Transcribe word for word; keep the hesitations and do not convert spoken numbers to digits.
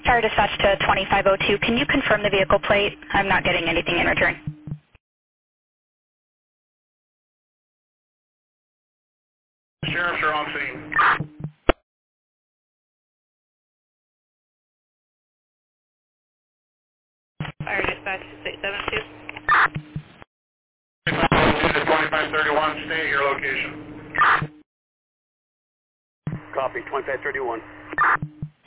Fire dispatch to twenty-five oh two. Can you confirm the vehicle plate? I'm not getting anything in return. Sheriffs are on scene. Fire dispatch six seven two. twenty-five thirty-one, stay at your location. Copy, twenty-five thirty-one.